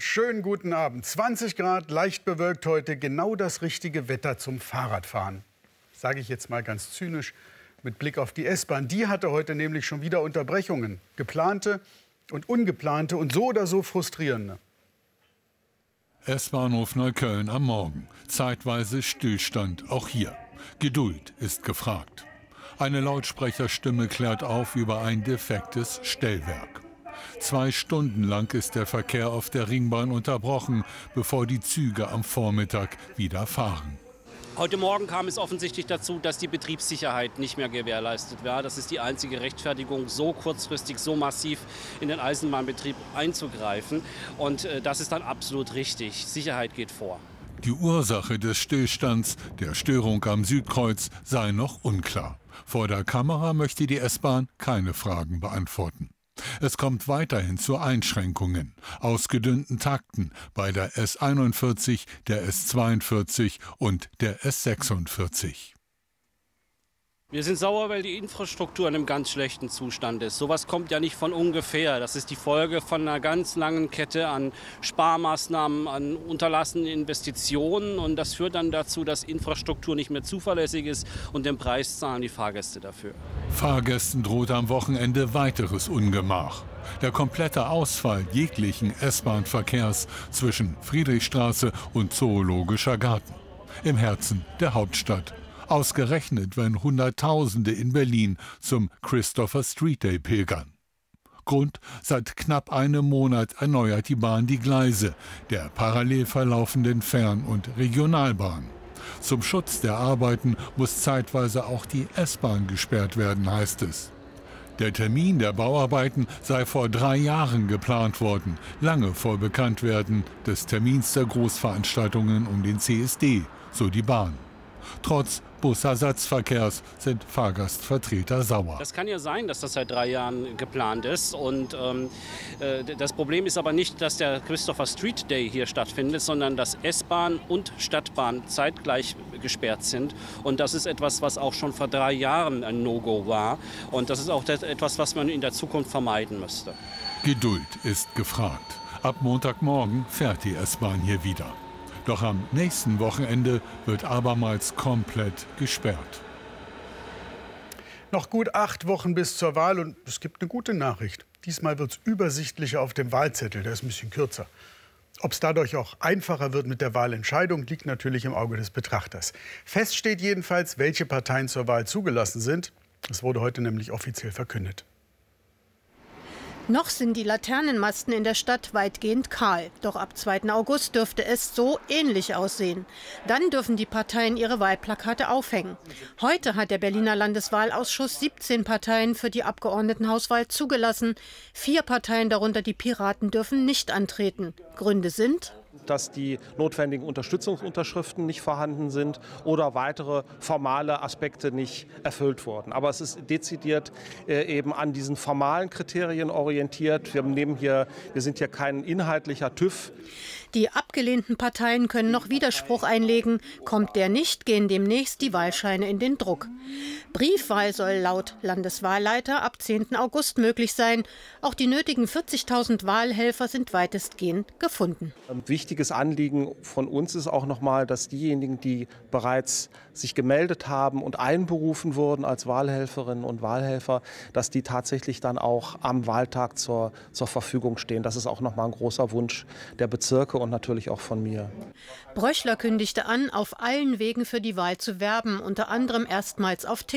schönen guten Abend. 20 Grad, leicht bewölkt heute, genau das richtige Wetter zum Fahrradfahren. Sage ich jetzt mal ganz zynisch mit Blick auf die S-Bahn. Die hatte heute nämlich schon wieder Unterbrechungen. Geplante und ungeplante und so oder so frustrierende. S-Bahnhof Neukölln am Morgen. Zeitweise Stillstand, auch hier. Geduld ist gefragt. Eine Lautsprecherstimme klärt auf über ein defektes Stellwerk. 2 Stunden lang ist der Verkehr auf der Ringbahn unterbrochen, bevor die Züge am Vormittag wieder fahren. Heute Morgen kam es offensichtlich dazu, dass die Betriebssicherheit nicht mehr gewährleistet war. Das ist die einzige Rechtfertigung, so kurzfristig, so massiv in den Eisenbahnbetrieb einzugreifen. Und das ist dann absolut richtig. Sicherheit geht vor. Die Ursache des Stillstands, der Störung am Südkreuz, sei noch unklar. Vor der Kamera möchte die S-Bahn keine Fragen beantworten. Es kommt weiterhin zu Einschränkungen, ausgedünnten Takten bei der S41, der S42 und der S46. Wir sind sauer, weil die Infrastruktur in einem ganz schlechten Zustand ist. Sowas kommt ja nicht von ungefähr. Das ist die Folge von einer ganz langen Kette an Sparmaßnahmen, an unterlassenen Investitionen. Und das führt dann dazu, dass Infrastruktur nicht mehr zuverlässig ist und den Preis zahlen die Fahrgäste dafür. Fahrgästen droht am Wochenende weiteres Ungemach. Der komplette Ausfall jeglichen S-Bahn-Verkehrs zwischen Friedrichstraße und Zoologischer Garten. Im Herzen der Hauptstadt. Ausgerechnet, wenn Hunderttausende in Berlin zum Christopher Street Day pilgern. Grund: seit knapp einem Monat erneuert die Bahn die Gleise der parallel verlaufenden Fern- und Regionalbahn. Zum Schutz der Arbeiten muss zeitweise auch die S-Bahn gesperrt werden, heißt es. Der Termin der Bauarbeiten sei vor 3 Jahren geplant worden, lange vor Bekanntwerden des Termins der Großveranstaltungen um den CSD, so die Bahn. Trotz Busersatzverkehrs sind Fahrgastvertreter sauer. Das kann ja sein, dass das seit 3 Jahren geplant ist. Und das Problem ist aber nicht, dass der Christopher Street Day hier stattfindet, sondern dass S-Bahn und Stadtbahn zeitgleich gesperrt sind. Und das ist etwas, was auch schon vor 3 Jahren ein No-Go war. Und das ist auch etwas, was man in der Zukunft vermeiden müsste. Geduld ist gefragt. Ab Montagmorgen fährt die S-Bahn hier wieder. Doch am nächsten Wochenende wird abermals komplett gesperrt. Noch gut 8 Wochen bis zur Wahl und es gibt eine gute Nachricht. Diesmal wird es übersichtlicher auf dem Wahlzettel, der ist ein bisschen kürzer. Ob es dadurch auch einfacher wird mit der Wahlentscheidung, liegt natürlich im Auge des Betrachters. Fest steht jedenfalls, welche Parteien zur Wahl zugelassen sind. Das wurde heute nämlich offiziell verkündet. Noch sind die Laternenmasten in der Stadt weitgehend kahl. Doch ab 2. August dürfte es so ähnlich aussehen. Dann dürfen die Parteien ihre Wahlplakate aufhängen. Heute hat der Berliner Landeswahlausschuss 17 Parteien für die Abgeordnetenhauswahl zugelassen. 4 Parteien, darunter die Piraten, dürfen nicht antreten. Gründe sind: dass die notwendigen Unterstützungsunterschriften nicht vorhanden sind oder weitere formale Aspekte nicht erfüllt wurden. Aber es ist dezidiert eben an diesen formalen Kriterien orientiert. Wir sind hier kein inhaltlicher TÜV. Die abgelehnten Parteien können noch Widerspruch einlegen. Kommt der nicht, gehen demnächst die Wahlscheine in den Druck. Briefwahl soll laut Landeswahlleiter ab 10. August möglich sein. Auch die nötigen 40.000 Wahlhelfer sind weitestgehend gefunden. Ein wichtiges Anliegen von uns ist auch nochmal, dass diejenigen, die bereits sich gemeldet haben und einberufen wurden als Wahlhelferinnen und Wahlhelfer, dass die tatsächlich dann auch am Wahltag zur Verfügung stehen. Das ist auch nochmal ein großer Wunsch der Bezirke und natürlich auch von mir. Bröchler kündigte an, auf allen Wegen für die Wahl zu werben, unter anderem erstmals auf TikTok.